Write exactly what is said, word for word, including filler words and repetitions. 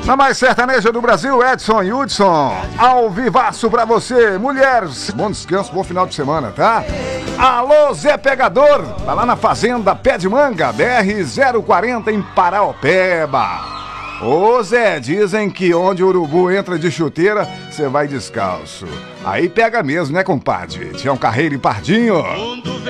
Na mais sertaneja do Brasil, Edson e Hudson, ao vivaço pra você, mulheres. Bom descanso, bom final de semana, tá? Alô, Zé Pegador, tá lá na Fazenda Pé de Manga, B R zero quarenta em Paraopeba. Ô Zé, dizem que onde o urubu entra de chuteira, você vai descalço. Aí pega mesmo, né, compadre? Tião Carreiro e Pardinho.